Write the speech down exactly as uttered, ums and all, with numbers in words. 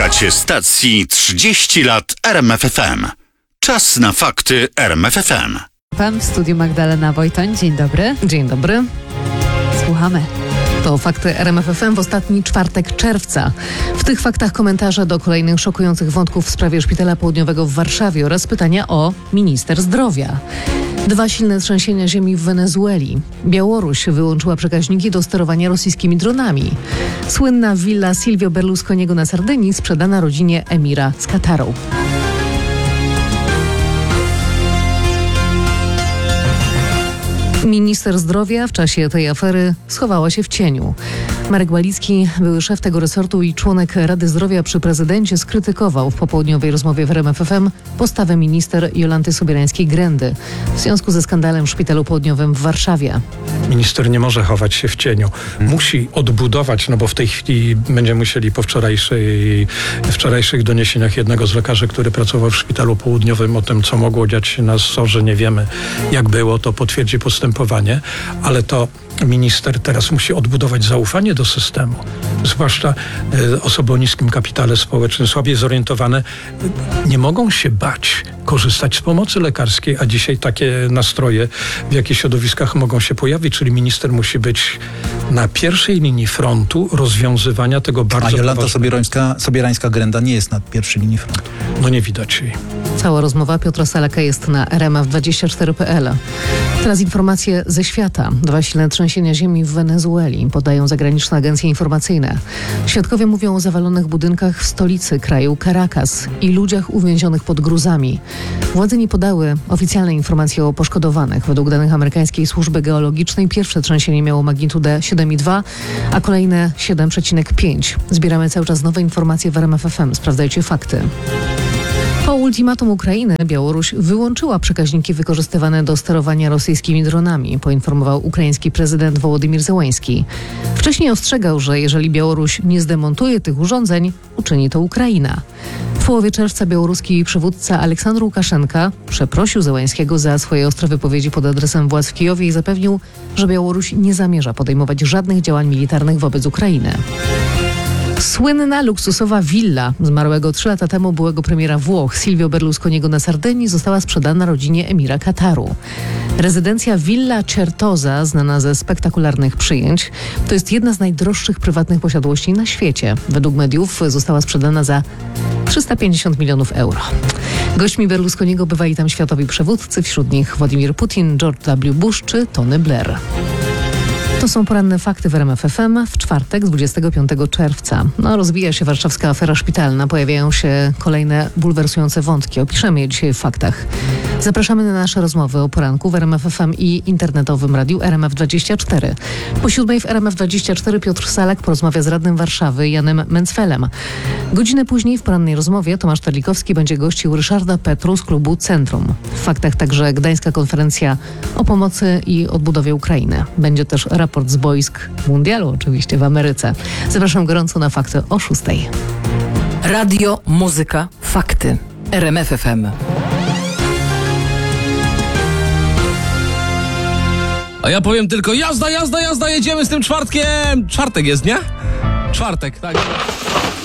Słuchacie stacji trzydzieści lat R M F F M. Czas na fakty R M F F M. Pan w studiu Magdalena Wojtoń. Dzień dobry. Dzień dobry. Słuchamy. To fakty R M F F M w ostatni czwartek czerwca. W tych faktach komentarze do kolejnych szokujących wątków w sprawie Szpitala Południowego w Warszawie oraz pytania o minister zdrowia. Dwa silne trzęsienia ziemi w Wenezueli. Białoruś wyłączyła przekaźniki do sterowania rosyjskimi dronami. Słynna willa Silvio Berlusconiego na Sardynii sprzedana rodzinie emira z Kataru. Minister zdrowia w czasie tej afery schowała się w cieniu. Marek Łalicki, były szef tego resortu i członek Rady Zdrowia przy prezydencie, skrytykował w popołudniowej rozmowie w R M F F M postawę minister Jolanty Sobierańskiej-Grendy w związku ze skandalem w Szpitalu Południowym w Warszawie. Minister nie może chować się w cieniu. Musi odbudować, no bo w tej chwili będziemy musieli po wczorajszej, wczorajszych doniesieniach jednego z lekarzy, który pracował w Szpitalu Południowym, o tym, co mogło dziać się na sorze, nie wiemy jak było, to potwierdzi postępowanie, ale to minister teraz musi odbudować zaufanie do systemu. Zwłaszcza y, osoby o niskim kapitale społecznym, słabiej zorientowane, y, nie mogą się bać korzystać z pomocy lekarskiej, a dzisiaj takie nastroje w jakichś środowiskach mogą się pojawić, czyli minister musi być na pierwszej linii frontu rozwiązywania tego bardzo A Jolanta poważnego... Sobierańska, Sobierańska-Grenda nie jest na pierwszej linii frontu. No nie widać jej. Cała rozmowa Piotra Salaka jest na R M F dwadzieścia cztery kropka p l. Teraz informacje ze świata. Dwa silne trzęsienia ziemi w Wenezueli, podają zagraniczne agencje informacyjne. Świadkowie mówią o zawalonych budynkach w stolicy kraju Caracas i ludziach uwięzionych pod gruzami. Władze nie podały oficjalnej informacji o poszkodowanych. Według danych amerykańskiej służby geologicznej pierwsze trzęsienie miało magnitudę siedem i dwa, a kolejne siedem przecinek pięć. Zbieramy cały czas nowe informacje w R M F F M. Sprawdzajcie fakty. Po ultimatum Ukrainy Białoruś wyłączyła przekaźniki wykorzystywane do sterowania rosyjskimi dronami, poinformował ukraiński prezydent Wołodymyr Zełański. Wcześniej ostrzegał, że jeżeli Białoruś nie zdemontuje tych urządzeń, uczyni to Ukraina. W połowie czerwca białoruski przywódca Aleksandr Łukaszenka przeprosił Zełańskiego za swoje ostre wypowiedzi pod adresem władz w Kijowie i zapewnił, że Białoruś nie zamierza podejmować żadnych działań militarnych wobec Ukrainy. Słynna luksusowa willa zmarłego trzy lata temu byłego premiera Włoch Silvio Berlusconiego na Sardynii została sprzedana rodzinie emira Kataru. Rezydencja Villa Certosa, znana ze spektakularnych przyjęć, to jest jedna z najdroższych prywatnych posiadłości na świecie. Według mediów została sprzedana za trzysta pięćdziesiąt milionów euro. Gośćmi Berlusconiego bywali tam światowi przywódcy, wśród nich Władimir Putin, George W. Bush czy Tony Blair. To są poranne fakty w R M F F M w czwartek, dwudziestego piątego czerwca. No, rozwija się warszawska afera szpitalna. Pojawiają się kolejne bulwersujące wątki. Opiszemy je dzisiaj w faktach. Zapraszamy na nasze rozmowy o poranku w R M F F M i internetowym radiu R M F dwadzieścia cztery. Po siódmej w R M F dwadzieścia cztery Piotr Salak porozmawia z radnym Warszawy Janem Mencfelem. Godzinę później w porannej rozmowie Tomasz Terlikowski będzie gościł Ryszarda Petru z klubu Centrum. W faktach także Gdańska konferencja o pomocy i odbudowie Ukrainy. Będzie też raport z boisk mundialu oczywiście w Ameryce. Zapraszam gorąco na fakty o szóstej. Radio, muzyka, fakty. R M F F M. A ja powiem tylko jazda, jazda, jazda, jedziemy z tym czwartkiem. Czwartek jest, nie? Czwartek, tak.